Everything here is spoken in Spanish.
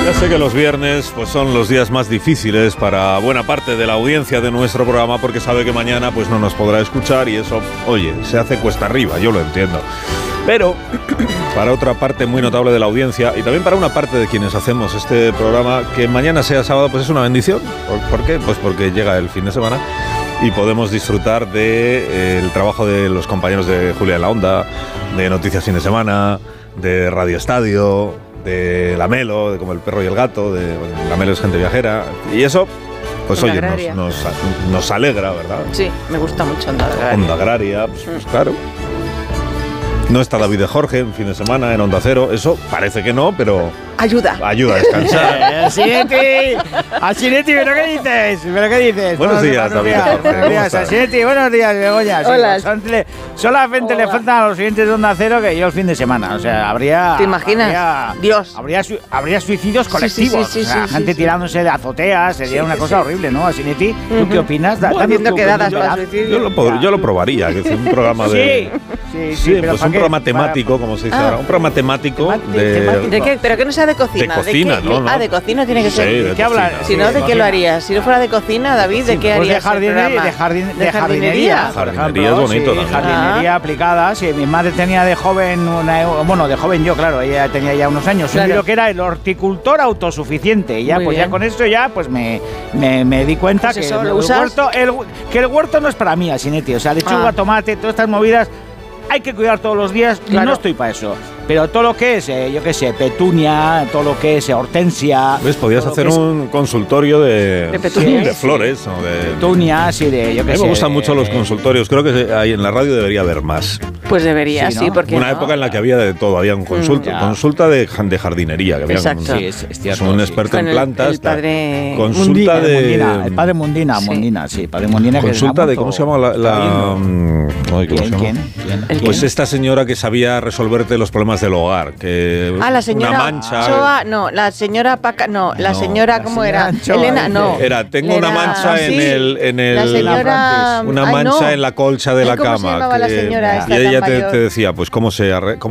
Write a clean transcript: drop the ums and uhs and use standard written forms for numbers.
Ya sé que los viernes pues son los días más difíciles para buena parte de la audiencia de nuestro programa, porque sabe que mañana pues no nos podrá escuchar y eso, oye, se hace cuesta arriba, yo lo entiendo. Pero para otra parte muy notable de la audiencia y también para una parte de quienes hacemos este programa, que mañana sea sábado pues es una bendición. ¿Por qué? Pues porque llega el fin de semana y podemos disfrutar del trabajo de los compañeros de Julia en la Onda, de Noticias Fin de Semana, de Radio Estadio, de La Melo, de Como el Perro y el Gato, de La Melo es gente viajera, y eso, pues oye, nos alegra, ¿verdad? Sí, me gusta mucho Onda Agraria. Onda Agraria, pues claro. No está David de Jorge en fin de semana en Onda Cero, eso parece que no, pero ayuda a descansar. Asinetti, ¿pero qué dices? Buenos días, David. Buenos días, Asinetti, buenos días, Begoña. Hola. Solamente le faltan a los siguientes de Onda Cero que yo el fin de semana. O sea, habría... ¿Te imaginas? Dios. Habría suicidios colectivos. Sí, gente tirándose de azoteas, sería una cosa horrible, ¿no? Asinetti, ¿tú qué opinas? Bueno, viendo quedadas para suicidio. Yo lo probaría, que es un programa de... Sí, pero pues un programa temático, como se dice ahora. Un programa temático ¿De qué? ¿Pero que no sea de cocina? De cocina, ¿no? De cocina tiene que ser. ¿De qué hablar? Si no, ¿de qué lo harías? Si no fuera de cocina, David, ¿de qué harías? De jardinería. Jardinería es bonito también. Jardinería aplicada. Sí, mi madre tenía de joven, de joven yo, claro, ella tenía ya unos años. Un libro que era El horticultor autosuficiente. Y ya, pues ya con esto ya, pues me di cuenta que el huerto no es para mí, Asinetti. O sea, lechuga, tomate, todas estas movidas hay que cuidar todos los días. Claro. No estoy para eso. Pero todo lo que es, yo qué sé, petunia, todo lo que es hortensia... ¿Ves? Podías hacer un consultorio de flores o de... Petunia, sí, de yo qué sé. A mí me gustan mucho los consultorios. Creo que ahí en la radio debería haber más. Pues debería, sí, ¿no? Porque una época en la que había de todo. Había un consulta de jardinería. Que había exacto. Un experto en plantas. El padre consulta el padre Mundina, padre Mundina. Consulta de, ¿cómo se llama ¿Quién? Pues esta señora que sabía resolverte los problemas del hogar, que la señora una mancha. Choa, no, la señora Paca, no, la señora ¿cómo era? Choa, Elena, no. Tengo una mancha en el la señora, una mancha en la colcha de la cama. ¿Cómo se llamaba la señora esta y ella tan mayor? te decía, pues cómo